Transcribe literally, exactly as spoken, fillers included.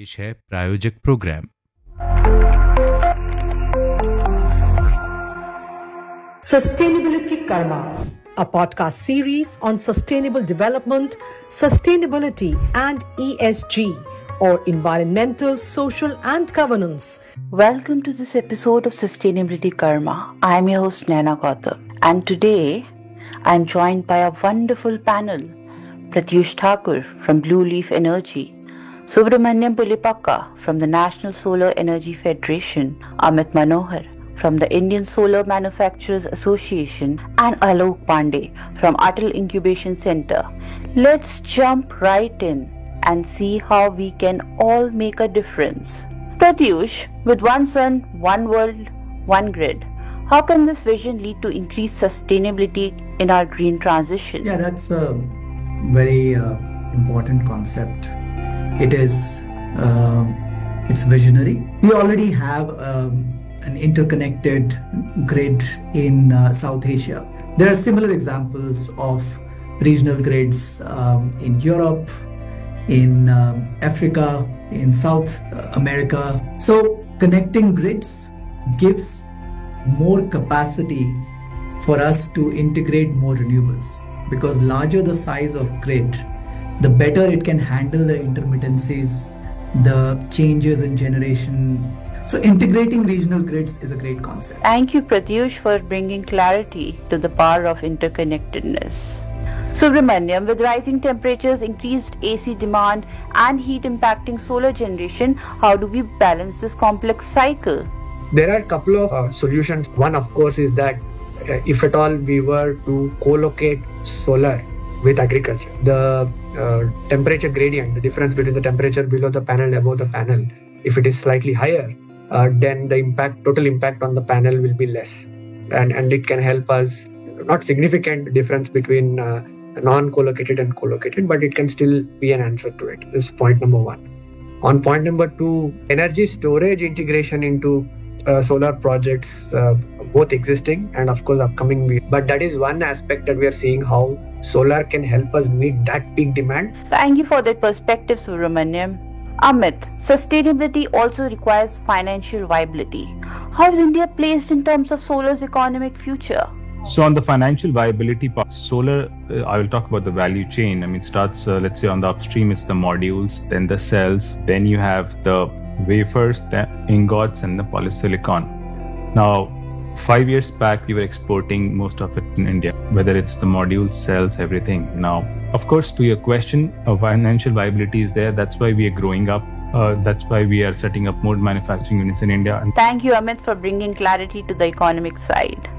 पेश है प्रायोजक programme. Sustainability Karma, a podcast series on sustainable development, sustainability and E S G, or environmental, social and governance. Welcome to this episode of Sustainability Karma. I am your host Naina Gautam, and today I am joined by a wonderful panel. Pratyush Thakur from Blue Leaf Energy, Subramaniam Pulipakka from the National Solar Energy Federation, Amit Manohar from the Indian Solar Manufacturers Association, and Alok Pandey from Atal Incubation Center. Let's jump right in and see how we can all make a difference. Pratyush, with one sun, one world, one grid, how can this vision lead to increased sustainability in our green transition? Yeah, that's a very uh, important concept. It is, uh, it's visionary. We already have um, an interconnected grid in uh, South Asia. There are similar examples of regional grids um, in Europe, in um, Africa, in South America. So connecting grids gives more capacity for us to integrate more renewables, because larger the size of grid, the better it can handle the intermittencies, the changes in generation. So integrating regional grids is a great concept. Thank you, Pratyush, for bringing clarity to the power of interconnectedness. Subramaniam, with rising temperatures, increased A C demand and heat impacting solar generation, how do we balance this complex cycle? There are a couple of uh, solutions. One, of course, is that uh, if at all we were to co-locate solar with agriculture, the uh, temperature gradient, the difference between the temperature below the panel and above the panel, if it is slightly higher, uh, then the impact, total impact on the panel will be less. And, and it can help us, not significant difference between uh, non-collocated and collocated, but it can still be an answer to it. This is point number one. On point number two, energy storage integration into uh, solar projects, uh, both existing and of course upcoming. But that is one aspect that we are seeing how solar can help us meet that peak demand. Thank you for that perspective, Subramaniam. Amit, sustainability also requires financial viability. How is India placed in terms of solar's economic future? So on the financial viability part, solar, uh, I will talk about the value chain. I mean, it starts, uh, let's say on the upstream is the modules, then the cells, then you have the wafers, the ingots and the polysilicon. Now, five years back, we were exporting most of it in India, whether it's the modules, cells, everything. Now, of course, to your question, uh, financial viability is there. That's why we are growing up. Uh, that's why we are setting up more manufacturing units in India. Thank you, Amit, for bringing clarity to the economic side.